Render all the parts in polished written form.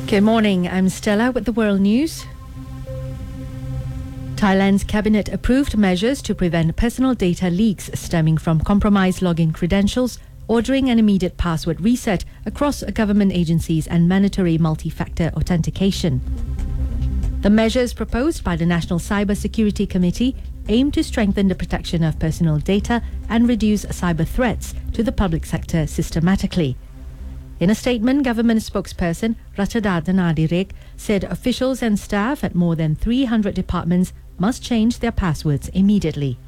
Good morning, I'm Stella with the World News. Thailand's cabinet approved measures to prevent personal data leaks stemming from compromised login credentials, ordering an immediate password reset across government agencies and mandatory multi-factor authentication. The measures proposed by the National Cyber Security Committee aim to strengthen the protection of personal data and reduce cyber threats to the public sector systematically. In a statement, government spokesperson Ratchadatan Adirek said officials and staff at more than 300 departments must change their passwords immediately.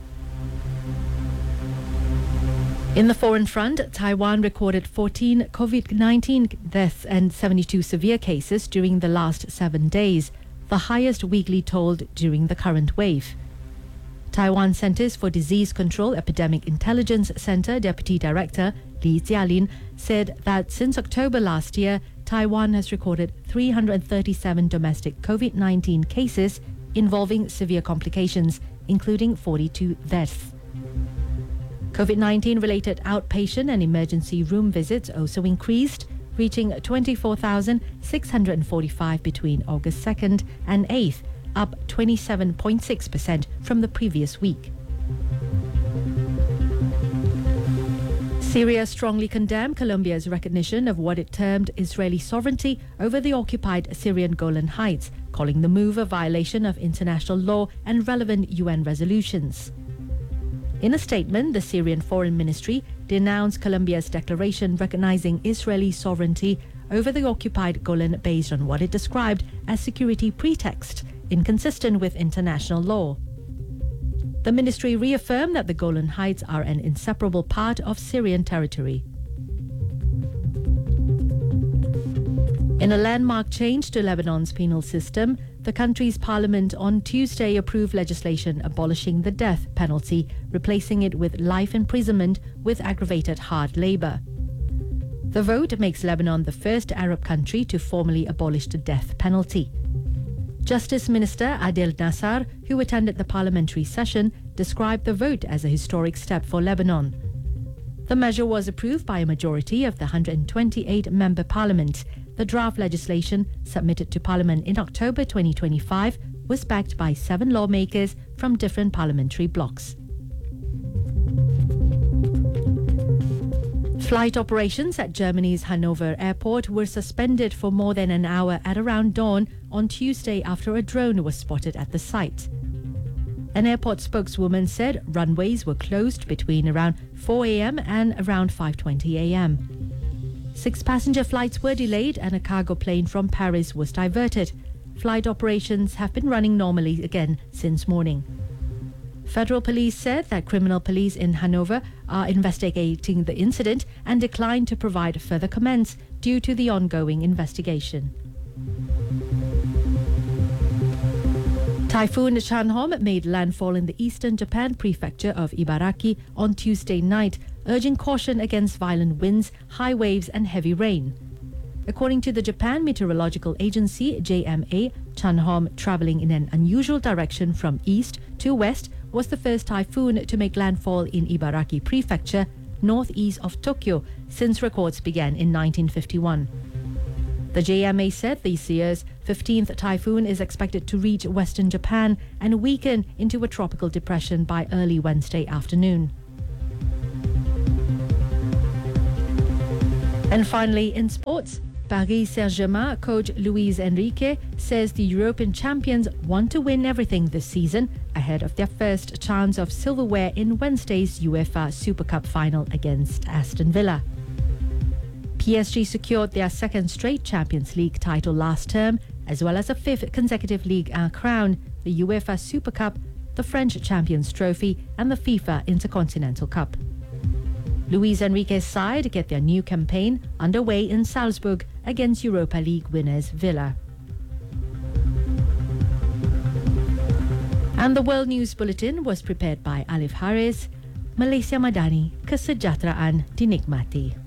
In the foreign front, Taiwan recorded 14 COVID-19 deaths and 72 severe cases during the last 7 days, the highest weekly toll during the current wave. Taiwan Centers for Disease Control Epidemic Intelligence Center Deputy Director Li Jialin said that since October last year, Taiwan has recorded 337 domestic COVID-19 cases involving severe complications, including 42 deaths. COVID-19 related outpatient and emergency room visits also increased, reaching 24,645 between August 2nd and 8th, up 27.6% from the previous week. Syria strongly condemned Colombia's recognition of what it termed Israeli sovereignty over the occupied Syrian Golan Heights, calling the move a violation of international law and relevant UN resolutions. In a statement, the Syrian Foreign Ministry denounced Colombia's declaration recognizing Israeli sovereignty over the occupied Golan based on what it described as security pretext, inconsistent with international law. The ministry reaffirmed that the Golan Heights are an inseparable part of Syrian territory. In a landmark change to Lebanon's penal system, the country's parliament on Tuesday approved legislation abolishing the death penalty, replacing it with life imprisonment with aggravated hard labor. The vote makes Lebanon the first Arab country to formally abolish the death penalty. Justice Minister Adel Nasser, who attended the parliamentary session, described the vote as a historic step for Lebanon. The measure was approved by a majority of the 128-member parliament. The draft legislation, submitted to Parliament in October 2025, was backed by 7 lawmakers from different parliamentary blocs. Flight operations at Germany's Hanover airport were suspended for more than an hour at around dawn on Tuesday after a drone was spotted at the site. An airport spokeswoman said runways were closed between around 4 a.m. and around 5:20 a.m. 6 passenger flights were delayed and a cargo plane from Paris was diverted. Flight operations have been running normally again since morning. Federal police said that criminal police in Hanover are investigating the incident and declined to provide further comments due to the ongoing investigation. Typhoon Chanhom made landfall in the eastern Japan prefecture of Ibaraki on Tuesday night, urging caution against violent winds, high waves and heavy rain. According to the Japan Meteorological Agency, JMA, Chanhom, traveling in an unusual direction from east to west, was the first typhoon to make landfall in Ibaraki Prefecture, northeast of Tokyo, since records began in 1951. The JMA said this year's 15th typhoon is expected to reach western Japan and weaken into a tropical depression by early Wednesday afternoon. And finally, in sports, Paris Saint-Germain coach Luis Enrique says the European champions want to win everything this season ahead of their first chance of silverware in Wednesday's UEFA Super Cup final against Aston Villa. PSG secured their second straight Champions League title last term, as well as a 5th consecutive Ligue 1 crown, the UEFA Super Cup, the French Champions Trophy and the FIFA Intercontinental Cup. Luis Enrique's side get their new campaign underway in Salzburg against Europa League winners Villa. And the World News Bulletin was prepared by Alif Haris, Malaysia Madani, Kesejahteraan Dinikmati.